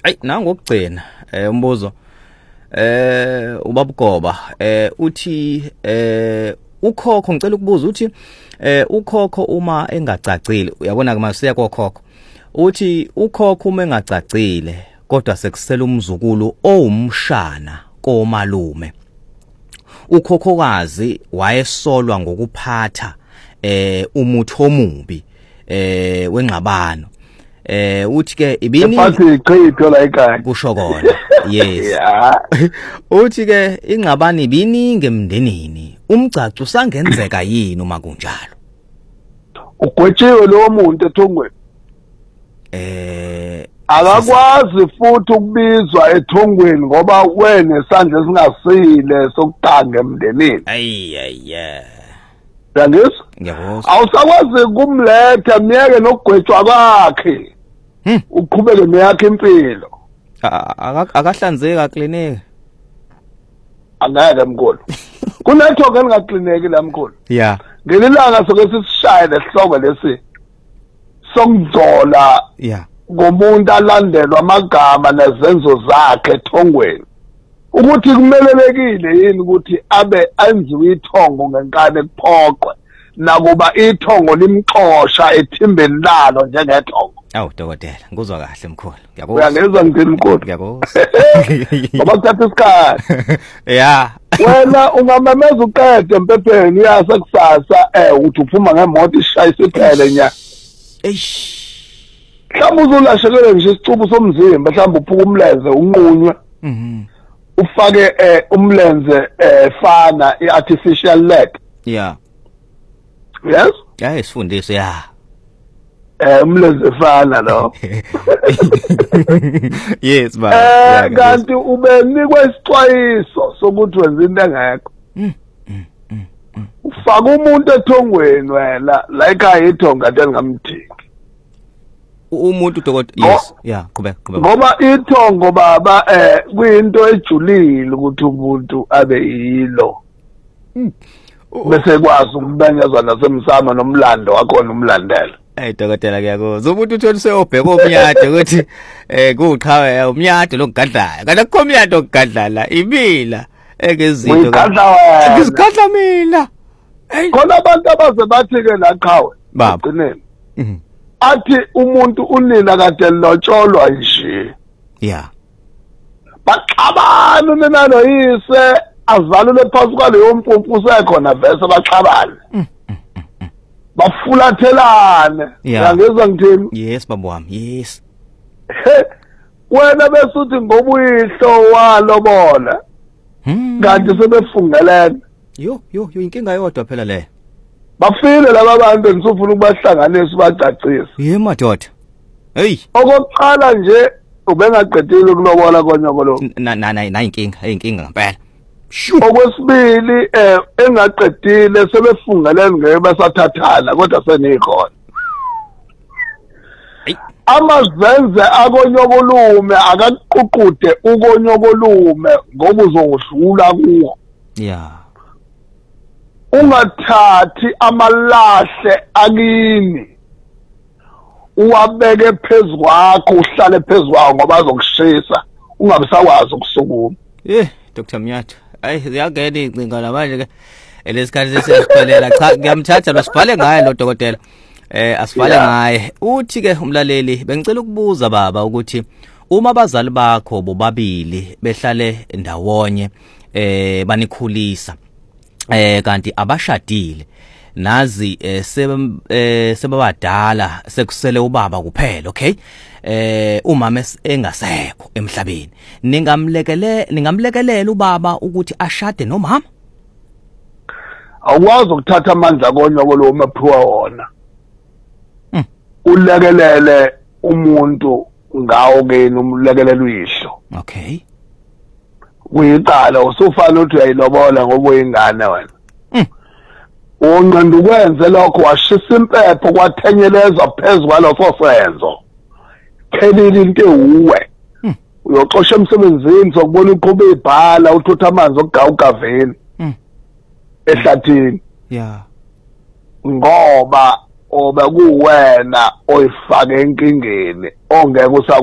Ayi nangu ukugcina umbuzo ubabugoba uthi ukhokho ngicela ukubuza uthi ukhokho uma engacacile uyabona ke masiya kokhokho uthi ukhokho uma engacacile kodwa sekusela umzukulu owumshana komalume ukhokhokazi wayesolwa ngokuphatha umuthi omubi wengxabano uthi ke ibini bathi iqhipho la ekhaya kusho kona yes uthi ke ingxabano ibiningi emndenini umgcacu sangenzeka yini uma kunjalo ugwetshiwe lo muntu ethongweni akakwazi futhi ukubizwa ethongweni ngoba wena isandla esingasile sokutanga emndenini yangizwa ngiyabuzwa awusakwazi kumletha miyeke nokugwetshwa kwakhe uqhubeke neyakhe impilo akahlanzeki akliniki angeke mkhulu kunethoke engakliniki la mkhulu yeah ngelilanga soke sisishaye lesihloko lesi sokudzola yeah ngomuntu alandelwa amagama nezenzo zakhe ethongweni ukuthi kumelelekile yini ukuthi abe enziwe ithongo ngenkane kuphoqwe nakuba ithongo limxosha ethimbeni lalo njengethongo awu dokotela nguzwa kahle mkhulu ngiyabuzwa uyangezwa ngithini mkhulu ngiyabuzwa ngoba kuthatha isikhathi yeah wena ungamameza uqede empepheni uyasa kusasa uthi uphuma ngemoto ishayisa iphele nya eish mhlawumbe uzolashelele nje isicubu somzimba mhlawumbe uphuka umlenze unqunywe ufake umlenze fana iartificial leg yeah yes yeah isifundise yeah umlenze fana lo yes ba kanti ubenikwe isixwayiso sokuthi wenza into engekho ufaka umuntu ethongweni wena la ekhaya ithonga kanti ngamdiki umuntu dokotela yes yeah qhubeka ngoba ithongo baba kuyinto ejulile ukuthi umuntu abe yilo bese kwazi ukubanyazwa nasemsama nomlando wakho nomlandela dokotela ngiyakuzwa umuntu utholiswe obheka omnyade ukuthi kuqhawe umnyade lokugadlayo kanti akukho umnyade okugadlala imila ekezinto ngizigadla mina khona abantu abaze bathi ke laqhawe baba athi umuntu unina kade lotsholwa nje yeah baxabana unina noyise avalule phansi kwaleyo mpumpu sekhona vese baxabana bafulathelane uyangizwa ngithini yes baba wami yes wena bese uthi ngoba uyihlo walobola kanti sebefungelene yo inkinga yodwa phela le bafile laba bantu engisufuna ukubahlanganisa ubacacisa madoda hey okokuqala nje ubengaqedile ukulobola konyoko lo na inkinga ngempela okwesibili engaqedile sebefungelene ngeke basathathana kodwa senekhona amazenze akonyokolume akaququde ukonyokolume ngoba uzodlula kuwo yeah ungathathi amalahle akini uwabeke phezukho uhlale phezukho ngoba azokushisa ungabisakwazi ukusukuma Dr Mnyato ayi ziyangena incinga namanje ke lesikhathi sesiphelela cha ngiyamthatha lo sibhale ngaye lo dokotela asibhale ngaye uthi ke umlaleli bengicela ukubuza baba ukuthi uma abazali bakho bobabili behlale ndawonye banikhulisa kanti abashadile nazi sebabadala sekusele ubaba kuphela okay umama engasekho emhlabeni ningamlekelela ubaba ukuthi ashade nomama awukwazi ukuthatha amandla konyoko lo maphiwa wona ulekelele umuntu ngawo keni umlekelela uyihlo okay uyiqala usufana uthi uyayilobola ngoba uyingane wena unqanda ukwenze lokho washisa impepho kwathenyelezwa phezulu kwaloso senzo khelile into uwe uyoxosha emsebenzini sokubona iqhube ibhala uthutha amanzi okugawugaveni ehlathini yeah ngoba oba kuwena oyifake enkingeni ongeke